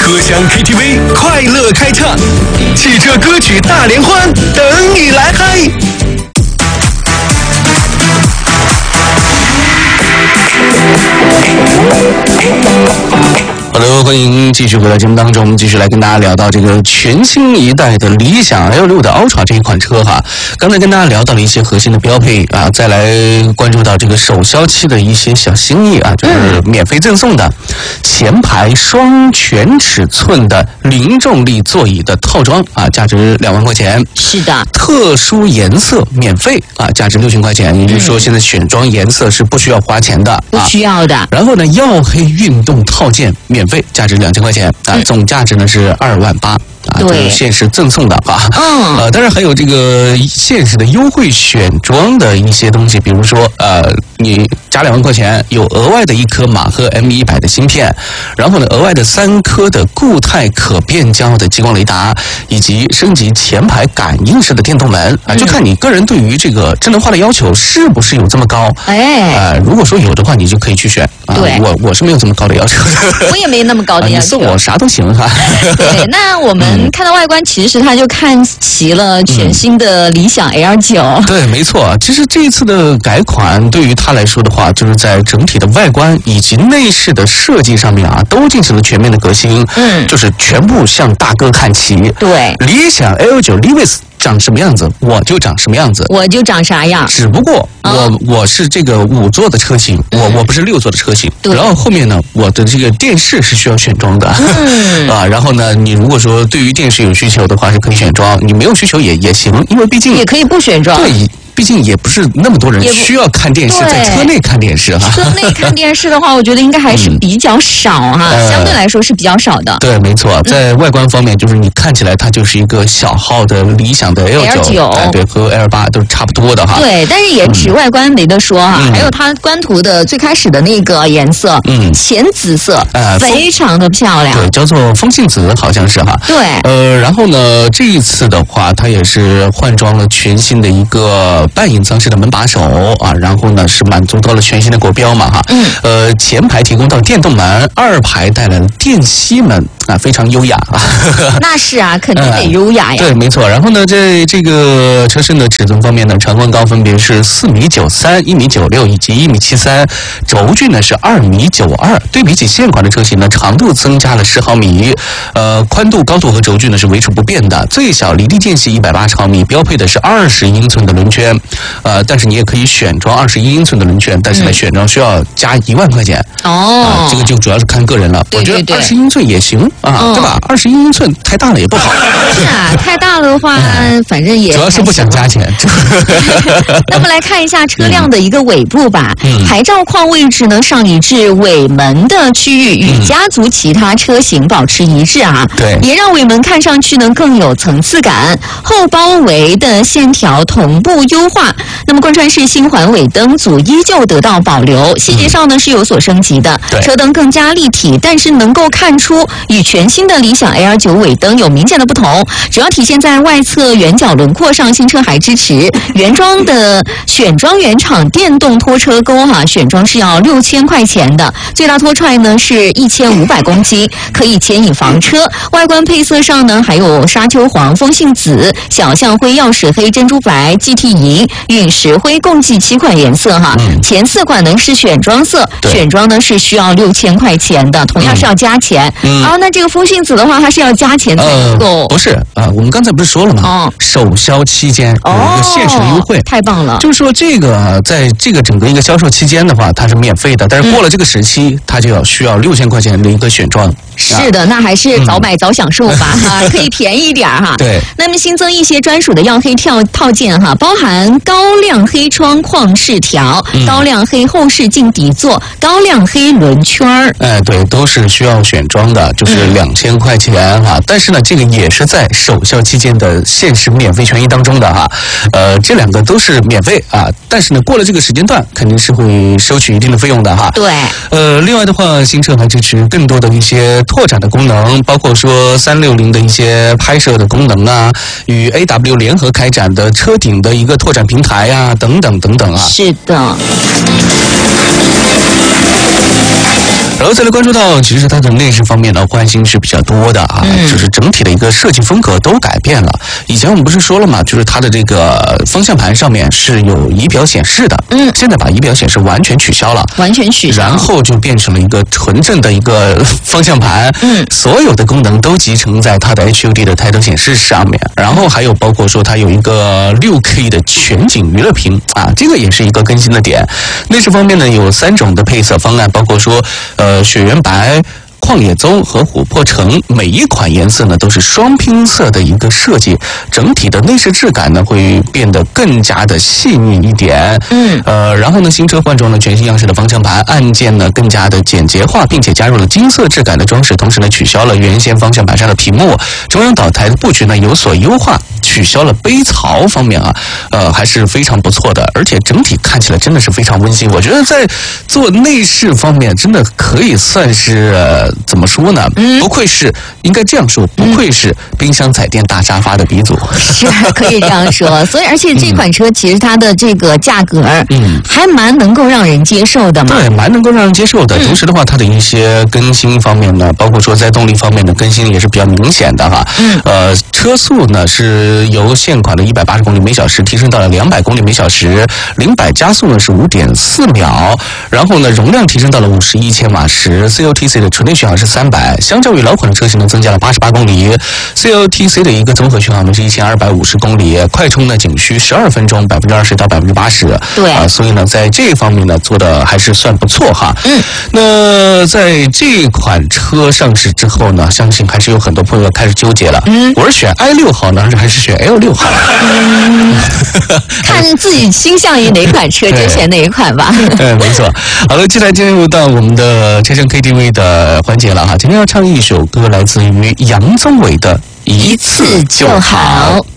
车厢 KTV 快乐开唱，汽车歌曲大联欢，等你来嗨。Hello， 欢迎继续回到节目当中，我们继续来跟大家聊到这个全新一代的理想 L6 的 Ultra 这一款车哈。刚才跟大家聊到了一些核心的标配啊，再来关注到这个首销期的一些小心意啊，就是免费赠送的前排双全尺寸的零重力座椅的套装啊，价值2万块钱。 是的， 特殊颜色免费啊，价值6000块钱。也就是说，现在选装颜色是不需要花钱的， 不需要的。 然后呢，耀黑运动套件免费，价值2000块钱啊，总价值呢是2万8。啊，就是限时赠送的啊，当然还有这个限时的优惠选装的一些东西，比如说你加2万块钱有额外的1颗马赫 M100的芯片，然后呢额外的3颗的固态可变焦的激光雷达，以及升级前排感应式的电动门啊，就看你个人对于这个智能化的要求是不是有这么高。如果说有的话，你就可以去选。 对， 我是没有这么高的要求的， 我也没那么高的要求， 你送我啥都行哈。 对，那我们看到外观，其实它就看齐了全新的理想 L9。 对，没错。其实这一次的改款对于它来说的话，就是在整体的外观以及内饰的设计上面啊，都进行了全面的革新。就是全部向大哥看齐。 对， 理想 L9 Lewis长什么样子，我就长什么样子，我就长啥样。 只不过我是这个5座的车型，我不是6座的车型。然后后面呢，我的这个电视是需要选装的然后呢，你如果说对于电视有需求的话，是可以选装；你没有需求也行，因为毕竟也可以不选装。 对。毕竟也不是那么多人需要看电视，在车内看电视哈。 车内看电视的话，我觉得应该还是比较少哈，相对来说是比较少的。 对，没错，在外观方面，就是你看起来它就是一个小号的理想的 L9，对，和 L8都是差不多的哈。 对，但是颜值外观没得说哈，还有它官图的最开始的那个颜色，浅紫色，非常的漂亮。 对，叫做风信紫，好像是哈。 对， 然后呢，这一次的话，它也是换装了全新的一个半隐藏式的门把手啊，然后呢是满足到了全新的国标嘛哈。前排提供到电动门，2排带来了电吸门啊，非常优雅啊。 那是啊，肯定得优雅呀。 对，没错。然后呢，在这个车身的尺寸方面呢，长宽高分别是4.93米、1.96米以及1.73米，轴距呢是2.92米。对比起现款的车型呢，长度增加了10毫米，宽度、高度和轴距呢是维持不变的。最小离地间隙180毫米，标配的是20英寸的轮圈。但是你也可以选装21英寸的轮圈，但是呢，选装需要加1万块钱。这个就主要是看个人了。我觉得20英寸也行啊，对吧？21英寸太大了也不好。 是啊，太大了的话，反正也主要是不想加钱。 那么来看一下车辆的一个尾部吧。牌照框位置呢，上移至尾门的区域，与家族其他车型保持一致啊。 对， 也让尾门看上去呢更有层次感。后包围的线条同步优化，那么贯穿式新环尾灯组依旧得到保留，细节上呢是有所升级的，车灯更加立体，但是能够看出与全新的理想 L9 尾灯有明显的不同，主要体现在外侧圆角轮廓上，新车还支持原装的选装原厂电动拖车钩哈，选装是要6000块钱的，最大拖拽呢是1500公斤，可以牵引房车。外观配色上呢还有沙丘黄、风信紫、小象灰、曜石黑、珍珠白、GT 银、陨石灰，共计7款颜色哈。前4款呢是选装色，选装呢是需要6000块钱的，同样是要加钱。那这个风信紫的话，它是要加钱才能够。 不是啊，我们刚才不是说了吗？首销期间有一个限时的优惠， 太棒了。 就是说这个在这个整个一个销售期间的话，它是免费的，但是过了这个时期，它就需要6000块钱的一个选装。 是的，那还是早买早享受吧哈，可以便宜一点哈。 对。 那么新增一些专属的耀黑套件哈，包含高亮黑窗框饰条、高亮黑后视镜底座、高亮黑轮圈儿。 对，都是需要选装的，就是2000块钱哈。但是呢，这个也是在首销期间的限时免费权益当中的哈。这2个都是免费啊，但是呢，过了这个时间段，肯定是会收取一定的费用的哈。 对。 另外的话，新车还支持更多的一些拓展的功能，包括说360的一些拍摄的功能啊，与 AW 联合开展的车顶的一个拓展平台啊，等等等等啊。 是的。 然后再来关注到，其实它的内饰方面呢，换新是比较多的啊，就是整体的一个设计风格都改变了。以前我们不是说了嘛，就是它的这个方向盘上面是有仪表显示的，现在把仪表显示完全取消了，然后就变成了一个纯正的一个方向盘，所有的功能都集成在它的 HUD 的抬头显示上面，然后还有包括说它有一个6K 的全景娱乐屏啊，这个也是一个更新的点。内饰方面呢，有3种的配色方案，包括说雪原白、旷野棕和琥珀橙，每一款颜色呢都是双拼色的一个设计，整体的内饰质感呢会变得更加的细腻一点。然后呢，新车换装了全新样式的方向盘，按键呢更加的简洁化，并且加入了金色质感的装饰，同时呢取消了原先方向盘上的屏幕，中央岛台的布局呢有所优化，取消了杯槽方面啊，还是非常不错的，而且整体看起来真的是非常温馨。我觉得在做内饰方面，真的可以算是怎么说呢？不愧是，应该这样说，不愧是冰箱彩电大沙发的鼻祖， 是可以这样说。所以，而且这款车其实它的这个价格，还蛮能够让人接受的嘛。 对，蛮能够让人接受的。同时的话，它的一些更新方面呢，包括说在动力方面的更新也是比较明显的哈。车速呢是由现款的180公里每小时提升到了200公里每小时，0-100加速呢是5.4秒，然后呢容量提升到了51千瓦时 ，CLTC 的纯电续航是300，相较于老款的车型呢增加了88公里 ，CLTC 的一个综合续航呢是1250公里，快充呢仅需12分钟，20%到80%。 对啊，所以呢在这方面呢做的还是算不错哈。那在这款车上市之后呢，相信还是有很多朋友开始纠结了。我是选 i6 好呢，还是选 L6 好？ 看自己倾向于哪款车就选哪一款吧。 没错。好了，接下来进入到我们的车声 KTV 的环节了哈。今天要唱一首歌，来自于杨宗纬的《一次就好》。